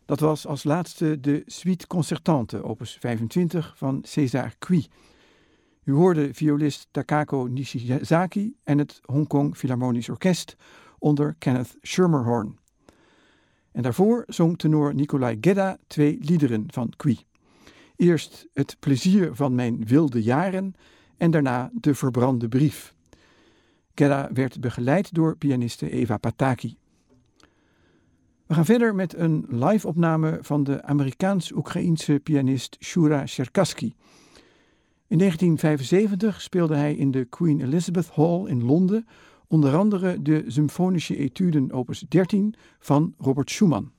Dat was als laatste de Suite Concertante, opus 25 van César Cui. U hoorde violist Takako Nishizaki en het Hongkong Philharmonisch Orkest onder Kenneth Schermerhorn. En daarvoor zong tenor Nikolai Gedda 2 liederen van Cui. Eerst Het plezier van mijn wilde jaren en daarna De verbrande brief. Gedda werd begeleid door pianiste Eva Pataki. We gaan verder met een live-opname van de Amerikaans-Oekraïense pianist Shura Cherkassky. In 1975 speelde hij in de Queen Elizabeth Hall in Londen onder andere de symfonische etuden opus 13 van Robert Schumann.